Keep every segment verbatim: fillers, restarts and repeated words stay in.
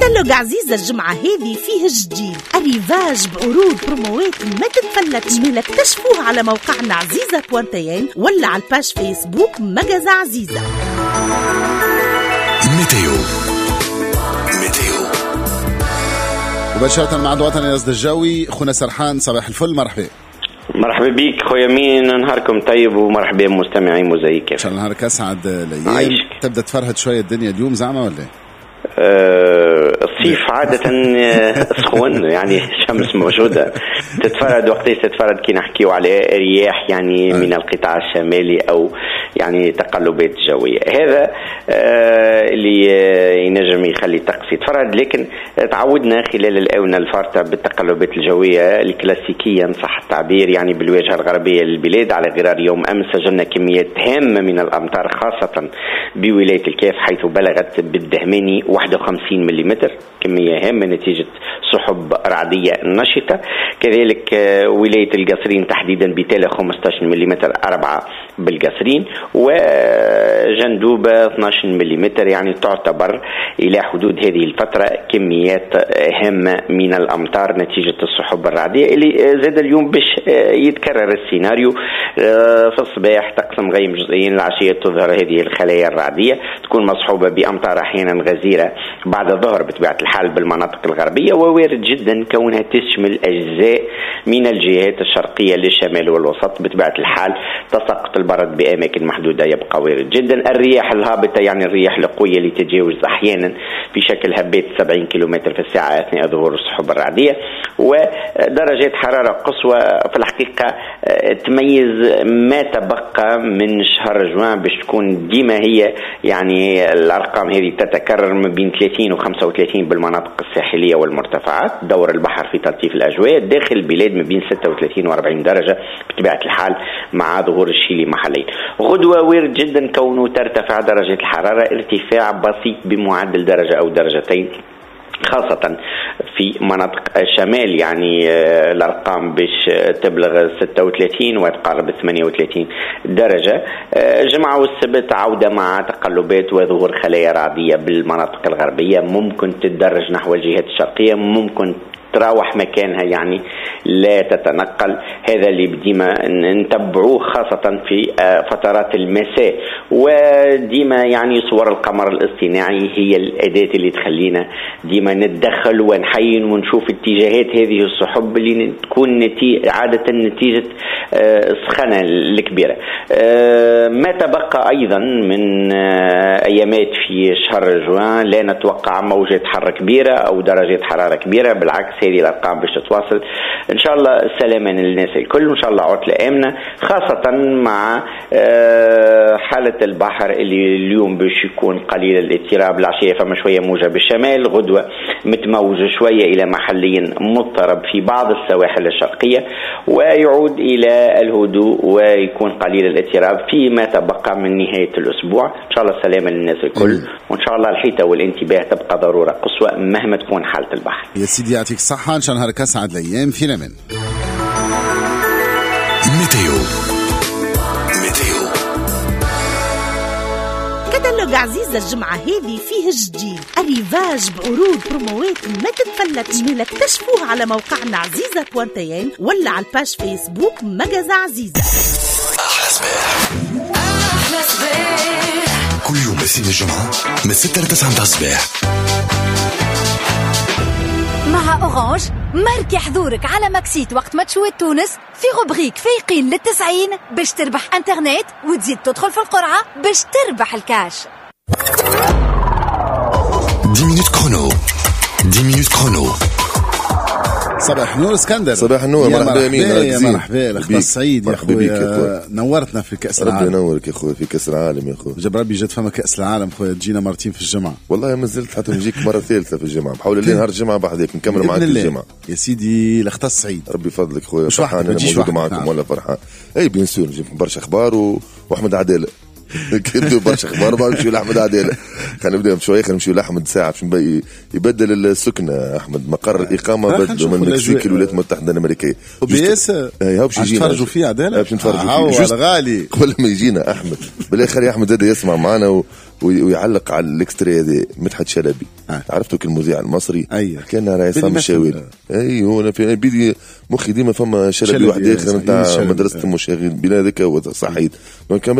كتالوج عزيزة الجمعة هذه فيه الجديد، الريفاج بعروض بروموات ما تتفلتش. جميلة اكتشفوها على موقعنا عزيزة بوانتين ولا على الباج فيسبوك مجازة عزيزة. ميتيو ميتيو مباشرة مع الوطني الرصد الجوي. خونا سرحان صباح الفل، مرحبا. مرحبا بيك خويا مين، نهاركم طيب ومرحبا بمستمعي موزايك. ان شاء الله نهارك اسعد الايام. تبدا تفرهد شويه الدنيا اليوم زعما ولا؟ أه الصيف عادة سخون يعني الشمس موجودة، تتفرد وقتاش تتفرد كي نحكيو على رياح يعني من القطاع الشمالي أو يعني تقلبات جوية. هذا أه اللي ينجم يخلي الطقس يتفرد، لكن تعودنا خلال الآونة الفارطة بالتقلبات الجوية الكلاسيكية صح التعبير يعني بالواجهة الغربية للبلاد. على غرار يوم أمس سجلنا كميات هامة من الأمطار خاصة بولاية الكاف حيث بلغت بالدهماني واحد وخمسين مليمتر، كمية هامة نتيجة سحب رعدية نشطة. كذلك ولاية القصرين تحديدا بتالا خمسة عشر مليمتر أربعة بالقصرين، وجندوبة اثني عشر مليمتر، يعني تعتبر إلى حدود هذه الفترة كميات هامة من الأمطار نتيجة السحب الرعدية اللي زاد اليوم باش يتكرر السيناريو. في الصباح طقس مغيم جزئيا، العشية تظهر هذه الخلايا الرعدية تكون مصحوبة بأمطار أحيانا غزيرة بعد الظهر بطبيعة الحال بالمناطق الغربية، ووارد جدا كونها تشمل أجزاء من الجهات الشرقية للشمال والوسط. بطبيعة الحال تساقط البرد بأماكن محدودة يبقى وارد جدا. الرياح الهابطة يعني الرياح القوية اللي تتجاوز أحيانا في شكل هبات سبعين كيلومتر في الساعة أثناء ظهور السحب الرعدية، ودرجات حرارة قصوى في الحقيقة تميز ما تبقى من شهر جوان باش تكون ديما هي يعني الأرقام هذه تتكرر ما بين ثلاثين و خمسة وثلاثين بالمناطق الساحلية والمرتفعات. دور البحر في تلطيف الأجواء داخل البلاد ما بين ستة وثلاثين و أربعين درجة بطبيعة الحال مع ظهور الشيلي محليا. غدوة وارد جدا كونه ترتفع درجة الحرارة ارتفاع بسيط بمعدل درجة أو درجتين خاصة في مناطق الشمال، يعني الأرقام باش تبلغ ستة وثلاثين وتقارب ثمانية وثلاثين درجة. جمعة والسبت عودة مع تقلبات وظهور خلايا رعدية بالمناطق الغربية، ممكن تتدرج نحو الجهات الشرقية، ممكن تراوح مكانها يعني لا تتنقل. هذا اللي بديما نتبعوه خاصة في فترات المساء، وديما يعني صور القمر الاصطناعي هي الأداة اللي تخلينا ديما نتدخل ونحين ونشوف اتجاهات هذه السحب اللي تكون نتي... عادة نتيجة السخانة الكبيرة. ما تبقى أيضا من أيامات في شهر جوان لا نتوقع موجة حر كبيرة أو درجة حرارة كبيرة، بالعكس هذه الأرقام باش تتواصل إن شاء الله سلاما للناس الكل، وإن شاء الله عطلة آمنة خاصة مع حالة البحر اللي اليوم باش يكون قليل الاضطراب. العشية فما شوية موجة بالشمال، غدوة متموج شوية إلى محليا مضطرب في بعض السواحل الشرقية، ويعود إلى الهدوء ويكون قليل الاضطراب فيما تبقى من نهاية الأسبوع. إن شاء الله سلاما للناس الكل، وإن شاء الله الحيطة والانتباه تبقى ضرورة قصوى مهما تكون حالة البحر. يا سيدي يعطيك الصحة، إن شاء الله نهارك أسعد الأيام. في الأمان. ميتيو ميتيو كتالوج عزيزة الجمعة هذه فيه الجديد، الريفاج بعروض بروموات ما تتفلتش. جميلة اكتشفوها على موقعنا عزيزة بوانتين ولا على الباج فيسبوك مجازة عزيزة. أحلى صباح، أحلى صباح كل يوم بسين الجمعة من ستة لتسعة متاع الصباح مع أورانج. ماركي حضورك على ماكسيت وقت ما تشوي تونس في غبريك فايقين للتسعين باش تربح انترنت وتزيد تدخل في القرعة باش تربح الكاش. دي مينوت كرونو دي مينوت كرونو. صباح نور اسكندر. صباح النور، مرحبا يمين. يا مرحبا الاخبار سعيد يا خويا، نورتنا في كاس العالم. ربي ينورك يا خويا في كاس العالم يا خويا. جاب ربي جات فما كاس العالم خويا، تجينا مرتين في الجمعه. والله ما زلت حتى نجيك مره ثالثه في الجمعه، بحاول اللي نهار الجمعه بعدك نكمل معك الجمعه يا سيدي. الاخطاء السعيد ربي فضلك خويا، فرحان انا موجود معكم. نعم. ولا فرحان اي بيان سور نجيب برشا اخبار و... واحمد عداله كنتو برشا اخبار بعد نمشيو لاحمد عداله. خلينا نبدا بشويه، خلينا نمشيو لاحمد ساعه باش يبدل السكنه. احمد مقر الاقامه بدلوا من المكسيك للولايات المتحده الامريكيه. وبياس اي باش يجينا نتفرجوا فيه عداله، باش نتفرجوا فيه غالي قبل ما يجينا احمد. بالاخر يا احمد هذا يسمع معنا ويعلق على الاكستري هذا مدحت شلبي. آه. عرفتوا كالمذيع المصري أيه. كان على عصام الشاويلي. ايوه انا في بيدي مخي ديما فما شلبي واحد اخر نتاع مدرسه المشاغبين بلادك وصحيت. دونك كان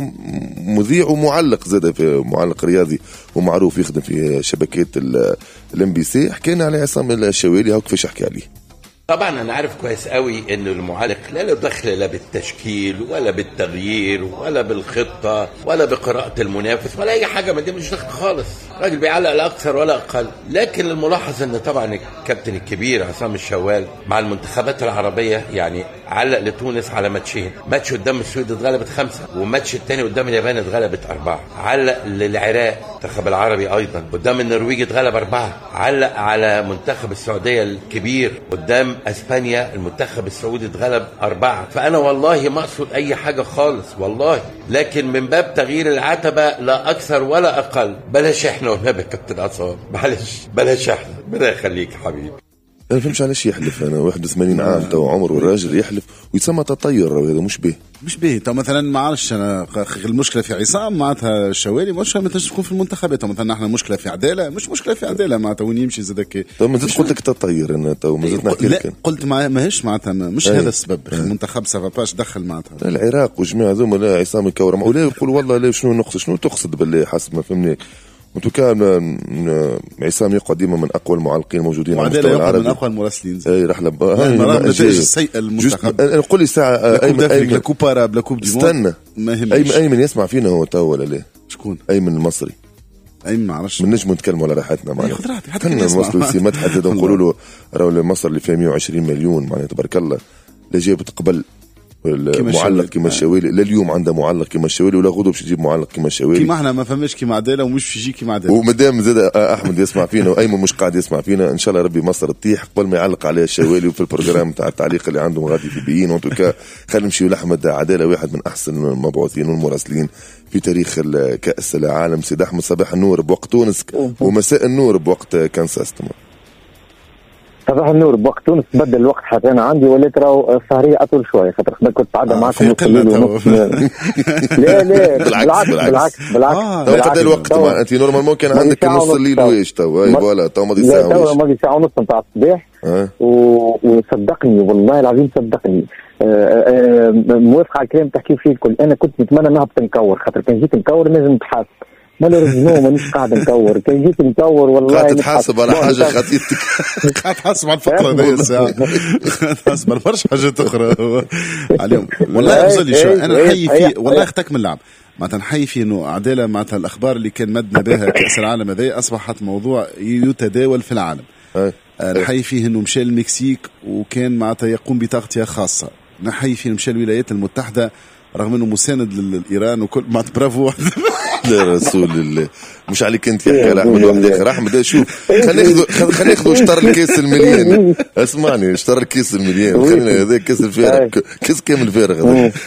المذيع ومعلق زاد في معلق رياضي ومعروف يخدم في شبكات الام بي سي. حكينا على عصام الشاويلي هاك كيفاش حكى عليه. طبعا انا عارف كويس قوي ان المعلق لا له دخل لا بالتشكيل ولا بالتغيير ولا بالخطه ولا بقراءه المنافس ولا اي حاجه من دي، مش دخل خالص. راجل بيعلق لا اكثر ولا اقل. لكن الملاحظ ان طبعا الكابتن الكبير عصام الشوال مع المنتخبات العربيه يعني علق لتونس على ماتشين، ماتش قدام السويد اتغلبت خمسه وماتش الثاني قدام اليابان اتغلبت اربعه. علق للعراق المنتخب العربي ايضا قدام النرويج اتغلب اربعه. علق على منتخب السعوديه الكبير قدام اسبانيا المنتخب السعودي اتغلب اربعه. فانا والله ما اقصد اي حاجه خالص والله، لكن من باب تغيير العتبه لا اكثر ولا اقل. بلاش احنا والنبي كابتن عصام، معلش بلاش احنا، ربنا يخليك حبيبي. انا فهمش علاش يحلف. انا واحد وثمانين عام تو عمره والراجل يحلف ويسمى تطير. هذا مش به مش به. تو مثلا ما عرفش انا المشكله في عصام معناتها الشوالي مش ما تكون في المنتخبات. مثلا احنا مشكله في عداله، مش مشكله في عداله معناتها وين يمشي زادك. تو ما زلت قلت لك تطير انا تو ما زلت نحكي لك. قلت ما ماهيش معناتها مش هذا السبب. المنتخب سافا باش دخل معناتها العراق وجماعه ذوما لا عصام يكور ولا يقول والله لا شنو نقصد شنو تقصد بالله حسب ما فهمني. وانتو كان عصام يقعد ديما من اقوى المعلقين موجودين على المستوى العربي، من اقوى المراسلين. اي رحله هاي النتائج السيئه المنتخب. قول لي ساعه ايمن ايمن كوبا اراب لا كوب دي استنى ايمن ايمن يسمع فينا هو تو ولا لا؟ شكون ايمن المصري؟ ايمن ما عرفش. من نجم نتكلموا على راحتنا معنا. خذ راحتك حتى كنا نوصلوا لسمات حدد نقولوا له راهو مصر اللي فيها مية وعشرين مليون معناها تبارك الله لا جابت قبل معلق كيما الشاويلي. لا اليوم عنده معلق كيما الشاويلي ولا غدو باش يجيب معلق كيما الشاويلي. كيما احنا ما فهمش كيما عداله ومش يجي كيما عداله. ومادام زاد احمد يسمع فينا وايمن مش قاعد يسمع فينا ان شاء الله ربي مصر تطيح قبل ما يعلق عليها الشاويلي. وفي البروجرام تاع التعليق اللي عندهم غادي في بيين وانتو خلينا نمشيو لاحمد عداله واحد من احسن المبعوثين والمراسلين في تاريخ كاس العالم. سيد احمد صباح النور بوقت تونس ومساء النور بوقت كانساس. صباح النور بوقت تونس بدل الوقت حتى انا عندي وليت راهو السهريه اطول شويه خاطر خدمت كنت قاعده آه معكم لا لا بالعكس بالعكس بالعكس تو قد الوقت انت نورمالمون كان عندك نص الليل وايش تو اي فوالا تو ماضي ساعه تو ماضي ساعه ونص نتاع الصباح. وصدقني والله العظيم صدقني موافقه على الكلام تحكي فيه الكل. انا كنت نتمنى نهبط نكور خاطر كان جيت نكور لازم نتحاسب. ما لازم مانيش قاعد نكور. كان جيت نكور والله قاعد تحاسب على حاجه خطيرتك. قاعد تحاسب على الفقره هذه الساعه. تحاسب على برشا حاجات اخرى اليوم. والله غزلي شو انا نحيي فيه والله اختك من اللعب معناتها نحيي فيه انه عداله معناتها الاخبار اللي كان مدنا بها كاس العالم هذا اصبحت موضوع يتداول في العالم. نحيي فيه انه مشى المكسيك وكان معناتها يقوم بطاقتها خاصه. نحيي فيه مشى الولايات المتحده رغم انه مساند للايران وكل معناتها برافو. لا رسول الله مش عليك انت يحكي على احمد واحد اخر. احمد شوف خلينا ناخذ خلينا ناخذ اشتر الكيس المليان. اسمعني اشتر الكيس المليان خلينا هذا كيس الفارغ كيس كامل فارغ.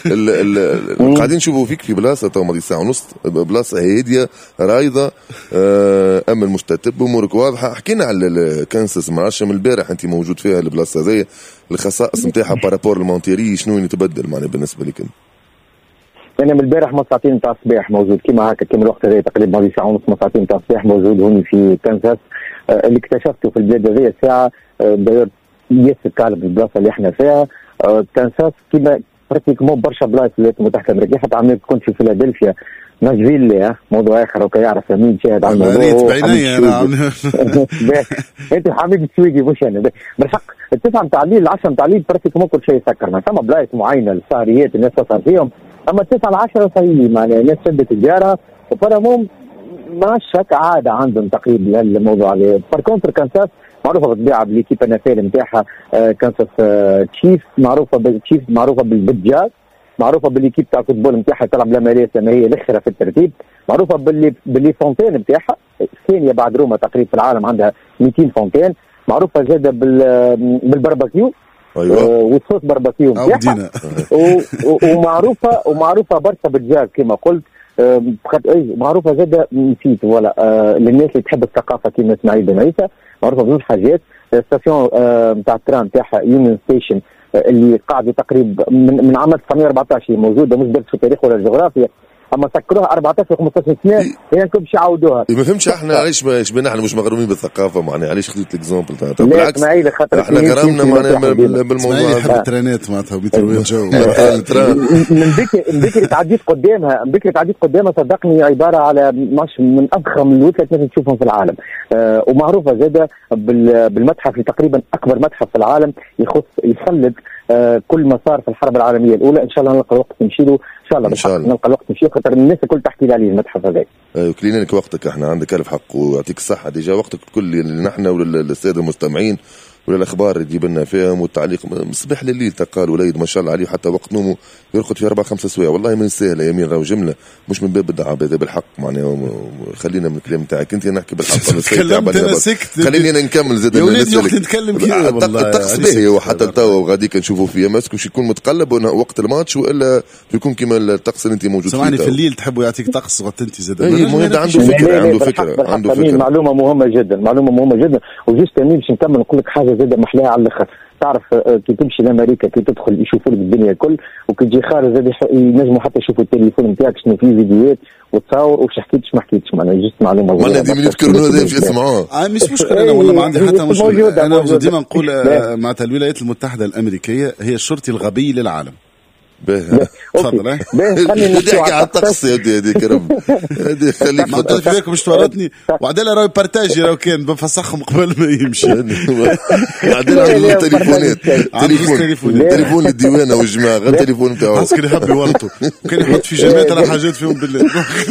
قاعدين نشوفوا فيك في بلاصه تو ماضي ساعه ونص بلاصه هاديه رايضه امن مستتب امورك واضحه. حكينا على كانساس ما عرفش من البارح انت موجود فيها البلاصه هذيا الخصائص نتاعها بارابور المونتيري شنو يتبدل معناها بالنسبه لك؟ انا من البارح من ساعتين تاع الصباح موجود كيما هكا كيما الوقت هذا تقريبا ماضي ساعه ونص من ساعتين تاع الصباح موجود هوني في كانساس. آه اللي اكتشفته في البلاد هذه الساعه آه داير ياسر كالب البلاصه اللي احنا فيها. آه كانساس كيما براتيكمون برشا بلايص الولايات المتحده الامريكيه حتى عملت كنت في فيلادلفيا ناشفيل موضوع اخر وكي يعرف مين شاهد على الموضوع. بعيني انا انت حميد السويقي مش انا بالحق التسعه نتاع الليل العشره نتاع الليل براتيكمون كل شيء سكر. ما ثم بلايص معينه السهريات الناس تصل فيهم اما التسعه العشره صحيح معناها الناس شدت الجاره وبرامون ما شك عاده عندهم تقريبا الموضوع هذا. بار كونتر كانساس معروفه بالطبيعه بالاكيب النافيل نتاعها. آه كانساس آه تشيف معروفه بالتشيف معروفه بالجاز معروفه بالاكيب تاع الفوتبول نتاعها تلعب لاماريس لما هي الاخيره في الترتيب. معروفه باللي باللي فونتين نتاعها الثانيه بعد روما تقريبا في العالم عندها مئتين فونتين. معروفه زاده بال بالباربيكيو ايوه والصوص باربيكيو نتاعها. ومعروفه ومعروفه برشا بالجاز كما قلت. اي معروفه زاده نسيت ولا آه للناس اللي تحب الثقافه كيما اسماعيل بن عيسى. معروفه بزوج حاجات. ستاسيون نتاع آه الترام نتاعها يونيون ستيشن آه اللي قاعده تقريبا من, من عام ألف وتسعمية وأربعطاش موجوده مش بس في التاريخ ولا الجغرافيا. اما سكروها أربعطاش خمسطاش سنه هي كل باش يعاودوها. ما فهمتش احنا علاش باش بينا احنا مش مغرومين بالثقافه معناها علاش خديت الاكزامبل تاع بالعكس احنا غرامنا معناها بالموضوع هذا الترانات معناتها وبيترويت جو من بكري من بكري تعديت قدامها من بكري تعديت قدامها صدقني عباره على مش من اضخم الوتلات اللي تشوفهم في العالم. آه ومعروفه زاده بالمتحف اللي تقريبا اكبر متحف في العالم يخص يخلد آه كل ما صار في الحرب العالميه الاولى. ان شاء الله نلقى الوقت نمشي له ان شاء الله بالحق نلقى الوقت نمشي خاطر الناس الكل تحكي لي عليه المتحف هذا. ايوه كلينا لك وقتك احنا عندك الف حق ويعطيك الصحه ديجا وقتك الكل اللي نحن وللساده المستمعين ولا الاخبار اللي تجيب لنا فيهم والتعليق صباح لليل تقال وليد ما شاء الله عليه حتى وقت نومه يرقد في اربع خمسة سوايع والله من سهله يمين راهو جمله مش من باب الدعاء هذا بالحق معناها. خلينا من الكلام تاعك انت نحكي بالحق تكلمت انا سكت خليني انا نكمل زاد يا وليدي وقت نتكلم كذا والله الطقس باهي وحتى تو غاديك نشوفوا فيه ماسك واش يكون متقلب وقت الماتش والا يكون كما الطقس اللي انت موجود فيه. سامحني في الليل تحبوا يعطيك طقس وقت انت زاد عنده فكره عنده فكره عنده فكره معلومه مهمه جدا معلومه مهمه جدا وجست باش نكمل نقول لك حاجه زاد محلاها على الاخر. تعرف كي تمشي لامريكا كي تدخل يشوفوا لك الدنيا الكل وكي تجي خارج زاد ينجموا حتى يشوفوا التليفون نتاعك شنو فيه فيديوهات وتصور وش حكيتش ما حكيتش معناها جست معلومه ما دي من يذكروا هذا باش يسمعوه. اه مش مشكله انا والله ما عندي حتى مشكله. انا ديما نقول معناتها الولايات المتحده الامريكيه هي الشرطي الغبي للعالم. باهي تفضل. خلينا نحكي على الطقس يا ودي هذيك رب هذه خليك ما قلت لك مش تورطني وعدل راهي بارتاجي راهو كان بفسخهم قبل ما يمشي. عدل عنده تليفونات تليفون تليفون للديوانه والجماعه غير التليفون نتاعو عسكري يحب يورطوا كان يحط في جماعه راه حاجات فيهم بالله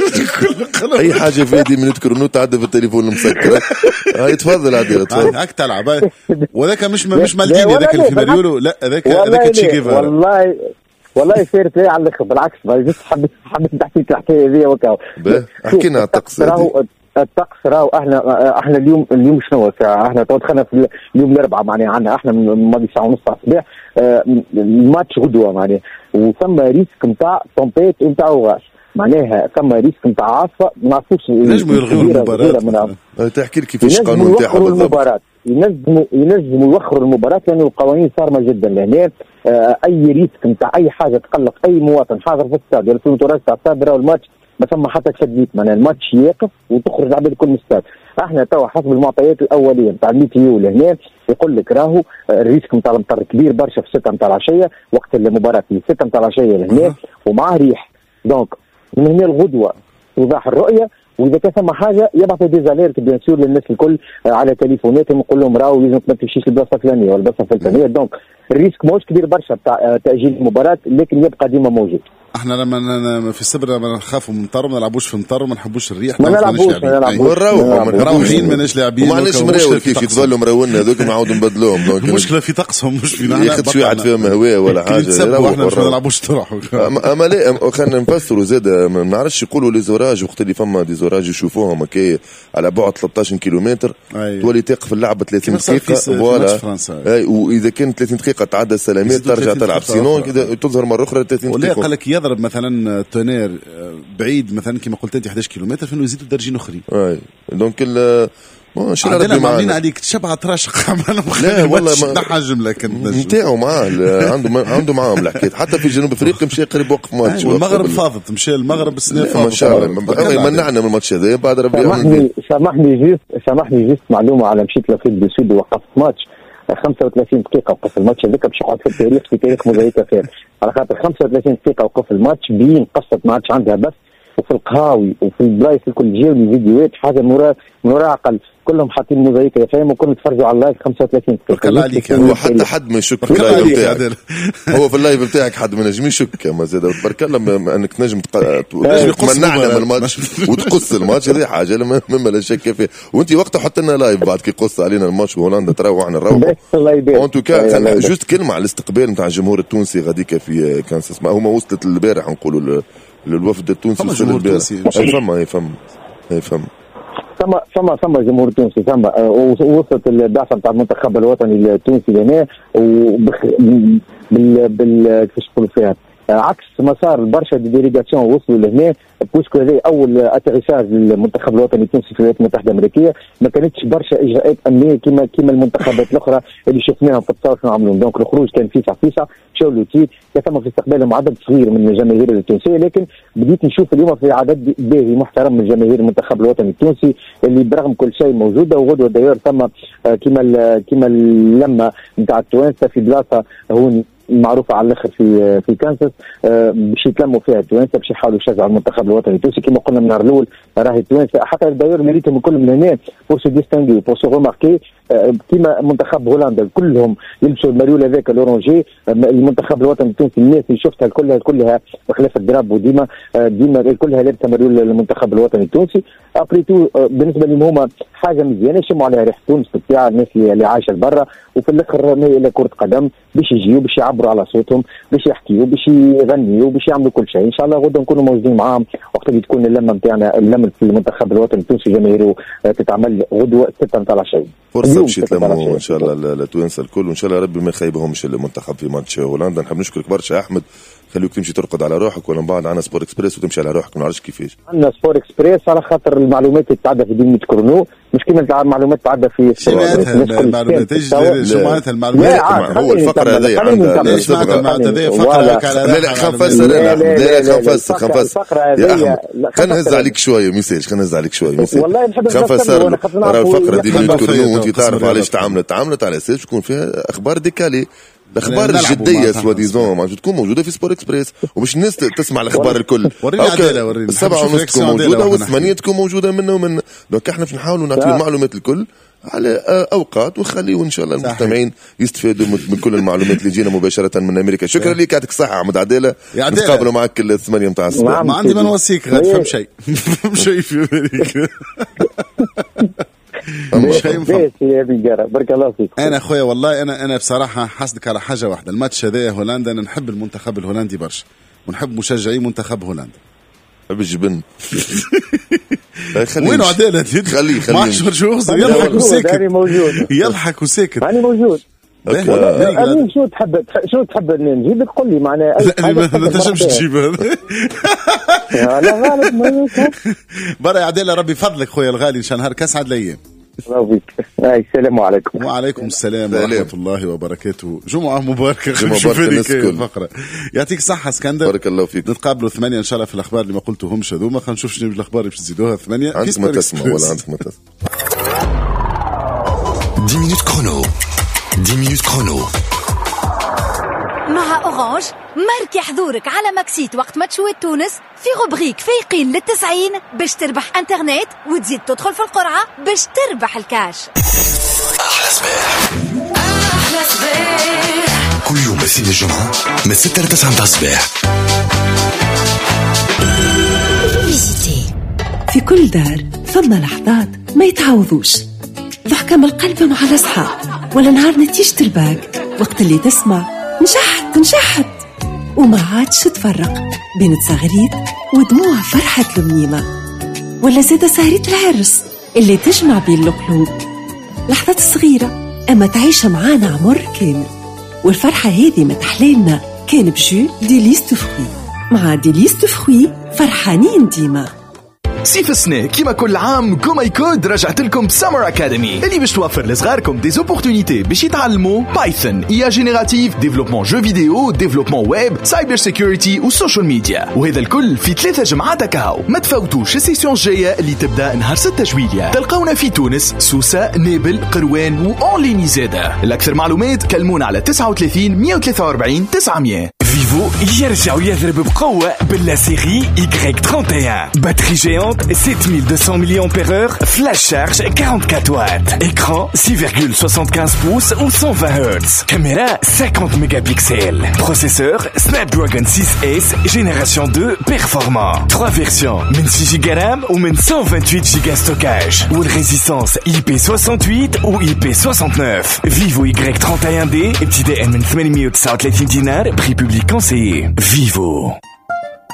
اي حاجه في يدي من يذكر انه تعدى في التليفون المسكر. هاي تفضل عدل تفضل هاك تلعب وذاك مش مش مالديني هذاك اللي في مليولو لا هذاك هذاك تشي جيفارا والله والله صارت لي على الاخر بالعكس جست حبيت حبيت نحكي لك الحكايه هذه وكا. احكي لنا على الطقس. الطقس راهو احنا احنا اليوم اليوم شنو الساعه احنا تو دخلنا في اليوم الاربعاء معناها عندنا احنا من ماضي ساعه ونص تاع الصباح الماتش غدوه معناها وثم ريسك نتاع تومبيت نتاع وغاش معناها ثم ريسك نتاع عاصفه ما نعرفوش نجموا يلغيوا المباراه. تحكي لي كيفاش القانون نتاعها بالضبط. ينجموا ينجموا يوخروا المباراه لانه القوانين صارمه جدا لهنا. آه اي ريسك نتاع اي حاجه تقلق اي مواطن حاضر في الاستاد ولا في المتراجع تاع الاستاد راهو الماتش ما ثم حتى تشديد معناها الماتش يقف وتخرج عباد كل الاستاد. احنا توا حسب المعطيات الاوليه نتاع الميتيو لهنا يقول لك راهو الريسك نتاع المطر كبير برشا في ستة نتاع العشيه وقت المباراه في ستة نتاع العشيه لهنا ومعاه ريح. دونك من هنا الغدوه توضح الرؤيه واذا كان ثم حاجه يبعثوا ديزاليرت بيان سور للناس الكل على تليفوناتهم يقول لهم راهو لازم ما تمشيش للبلاصه الفلانيه ولا البلاصه الفلانيه. دونك الريسك ماهوش كبير برشا بتاع تاجيل المباراه لكن يبقى ديما موجود. احنا لما في السبر لما نخافوا من مطر ما نلعبوش في مطر وما نحبوش الريح ما نلعبوش ما نلعبوش مروحين ماناش لاعبين وما عندناش مراول كيف يتظلوا مراولنا هذوك نعاودوا نبدلوهم. دونك المشكله في طقسهم مش فينا ياخذ شويه واحد فيهم هواء ولا حاجه احنا مش نلعبوش طرح. اما لا خلينا نفسروا زاد ما نعرفش يقولوا لي زوراج وقت اللي فما دي زوراج يشوفوهم هكا على بعد ثلاثة عشر كيلومتر تولي توقف اللعبه ثلاثين دقيقه فوالا واذا كان ثلاثين دقيقه تعدى السلامات ترجع تلعب سينون كذا تظهر مره اخرى ثلاثين دقيقه. ولا قال لك يضرب مثلا تونير بعيد مثلا كما قلت انت احد عشر كيلومتر فانه يزيدوا درجين اخرين. اي دونك ال ماشي عندنا معاملين عليك تشبع تراشق لا والله ما حجم لكن نتاعو معاه عنده عنده معاهم الحكايه. حتى في جنوب افريقيا مشى قريب وقف ماتش والمغرب فاضت مشى المغرب السنه فاضت ما شاء الله منعنا من الماتش هذا بعد ربي سامحني سامحني جيست سامحني جيست معلومه على مشيت لافريك دو سود وقفت ماتش خمسة وثلاثين دقيقة وقف الماتش هذاك باش يقعد في التاريخ في تاريخ موزايكا خير على خاطر خمسة وثلاثين دقيقة وقف الماتش بين قصة ما عادش عندها بس وفي القهاوي وفي البلايص الكل جاو لي فيديوهات حاجة مرا مرا عقل كلهم حاطين موزايكا فاهم وكلهم يتفرجوا على اللايف خمسة وثلاثين دقيقة. عليك هو حتى حد ما يشك في اللايف بتاعك هو في اللايف بتاعك حد ما نجم يشك ما زاد تبارك الله انك تنجم تمنعنا من الماتش وتقص الماتش هذه حاجه مما لا شك فيها. وانت وقتها حط لنا لايف بعد كي قص علينا الماتش وهولندا تروح احنا نروحوا اون توكا جوست كلمه على الاستقبال نتاع الجمهور التونسي غاديك في كان اسمها هما وصلت البارح نقولوا الوفد التونسي وصل البارح فما فما فما ثم ثم ثم جمهور تونسي ثم وصلت البعثه نتاع المنتخب الوطني التونسي لهنا وبال بال كيفاش نقولوا فيها عكس مسار برشا دي ديليغاسيون وصلوا لهنا، بوسكو هذا اول اتريساج للمنتخب الوطني التونسي في الولايات المتحده الامريكيه، ما كانتش برشا اجراءات امنيه كما كما المنتخبات الاخرى اللي شفناهم في التصاور شنو عملوا. دونك الخروج كان فيسع فيسع شاو لوتي، كان في استقبالهم عدد صغير من الجماهير التونسيه، لكن بديت نشوف اليوم في عدد باهي محترم من جماهير المنتخب الوطني التونسي اللي برغم كل شيء موجوده. وغدوه داير ثم كما كما اللمه نتاع التوانسه في بلاصه هون معروفه على الاخر في في كانساس، باش يتلموا فيها التوانسه باش يحاولوا يشجعوا المنتخب الوطني التونسي. كما قلنا من النهار الاول راهي التوانسه حتى داير مريتهم الكل من هنا بور سو ديستانغي بور سو روماركي، كيما منتخب هولندا كلهم يلبسوا الماريول هذاك الاورانجي. المنتخب الوطني التونسي الناس اللي شفتها كلها كلها بخلاف الدراب وديما ديما كلها لابسه ماريول المنتخب الوطني التونسي. ابري تو بالنسبه لهم هما حاجه مزيانه يشموا عليها ريحه تونس بالطبيعه، الناس اللي عايشه لبرا وفي الاخر الى كره قدم باش يجيو باش يعبروا على صوتهم باش يحكيوا باش يغنيوا باش يعملوا كل شيء. ان شاء الله غدا نكونوا موجودين معاهم وقت اللي تكون اللمه نتاعنا اللمه في المنتخب الوطني التونسي جماهيره تتعمل غدوه ستة نتاع العشيه. فرصه باش يتلموا ان شاء الله التوانسه الكل، وان شاء الله ربي ما يخيبهمش المنتخب في ماتش هولندا. نحب نشكرك برشا احمد، خليك تمشي ترقد على روحك ولا من بعد عنا سبور اكسبريس وتمشي على روحك، ما نعرفش كيفاش. عندنا سبور اكسبريس على خاطر المعلومات اللي تتعدى في ديميت كرونو مش كيما المعلومات تتعدى في شو معناتها المعلومات؟ شو معناتها المعلومات؟ هو الفقره هذه عندها ليش معناتها المعلومات هذه فقره على لا لا خنفسر لا لا خنفسر خنفسر يا احمد خلينا نهز عليك شويه ميساج خلينا نهز عليك شويه ميساج والله نحب خنفسر راه الفقره ديميت كرونو وانت تعرف علاش تعاملت تعاملت على اساس يكون فيها اخبار ديكالي، الاخبار الجديه سوا ديزون ما تكون موجوده في سبور اكسبريس وباش الناس تسمع الاخبار الكل. وريني عداله وريني السبعه ونص تكون موجوده والثمانيه تكون موجوده منه ومن دونك احنا باش نحاولوا نعطيو المعلومات الكل على اوقات ونخليو ان شاء الله المستمعين يستفادوا من كل المعلومات اللي جينا مباشره من امريكا. شكرا لك، يعطيك الصحه عمد عداله، نتقابلوا معك الثمانيه نتاع الصباح. ما عندي ما نوصيك غاد فهم شيء فهم شيء في امريكا مش هينفع. بارك الله فيك. انا اخويا والله انا انا بصراحه حاسدك على حاجه واحده، الماتش هذا هولندا انا نحب المنتخب الهولندي برشا ونحب مشجعي منتخب هولندا. نحب الجبن وين عدالة؟ خليه خليه معشر شهور يضحك وساكت يضحك وساكت. أنا موجود. أنا شو تحب شو تحب نجيبك قل لي معنا أي ما تنجمش تجيبها. لا غالب برا يا عدالة ربي فضلك خويا الغالي إن شاء الله نهار كاس عاد الأيام. الله بيك. السلام عليكم. وعليكم السلام ورحمة الله وبركاته. جمعة مباركة. جمعة مباركة فقرة. يعطيك صحة اسكندر. بارك الله فيك. نتقابلوا ثمانية إن شاء الله في الأخبار اللي ما قلتهمش هذوما. خلينا نشوف شنو الأخبار اللي باش تزيدوها ثمانية. عندك ما تسمع ولا عندك ما تسمع. دix minutes chrono. dix minutes chrono. مع أورانج ماركي حضورك على ماكسيت وقت ما تشوي تونس في غبريك فايقين للتسعين باش تربح انترنت وتزيد تدخل في القرعة باش تربح الكاش. أحلى صباح. أحلى صباح. كل يوم اثنين الجمعة من ستة لتسعة متاع الصباح. في كل دار ثم لحظات ما يتعوضوش، ضحكة من القلب مع الأصحاب ولا نهار نتيجة الباك وقت اللي تسمع نشحت نشحت وما عادش تفرق بين تصغريت ودموع فرحة المنيمة، ولا زيادة سهرية العرس اللي تجمع بين القلوب. لحظات صغيرة أما تعيش معانا عمر كامل، والفرحة هذه ما تحليلنا كان بجو ديليس تفخوي. مع ديليس تفخوي فرحانين ديما. صيف السنة كيما كل عام كوماي كود رجعت لكم سمر أكاديمي اللي باش توفر لصغاركم دي زوبورتونيتي باش يتعلموا بايثون، إي آي جينيراتيف، ديفلوبمون جو فيديو، ديفلوبمون ويب، سايبر سيكوريتي وسوشيال ميديا، وهذا الكل في ثلاثة جمعات كاو. ما تفوتوش السيسيون الجاية اللي تبدا نهار ستة جويلية. تلقاونا في تونس، سوسة، نابل، قروان وأونليني زادة. الأكثر معلومات كلمونا على تسعة وثلاثين مية وثلاثة وأربعين تسعمية. فيفو يرجع ويضرب بقوة باللا سيري إي واحد وثلاثين. باتري géante sept mille deux cents milliampères-heure, flash charge quarante-quatre watts. Écran six virgule soixante-quinze pouces ou cent vingt hertz. Caméra cinquante mégapixels. Processeur Snapdragon six S génération deux performant. Trois versions, من six giga RAM ou من cent vingt-huit giga stockage. Ou résistance I P soixante-huit ou I P soixante-neuf. Vivo Y trente et un D, ابتداء من ثمانمية وتسعة وثلاثين دينار, prix public conseillé. Vivo.